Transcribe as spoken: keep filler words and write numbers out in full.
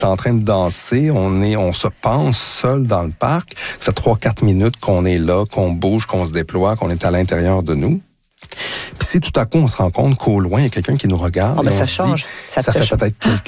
en train de danser, on est, on se pense seul dans le parc. Ça fait trois, quatre minutes qu'on est là, qu'on bouge, qu'on se déploie, qu'on est à l'intérieur de nous. Puis si tout à coup, on se rend compte qu'au loin, il y a quelqu'un qui nous regarde, Oh, ben et on ça se change. dit, Ça ça te fait change. peut-être quelques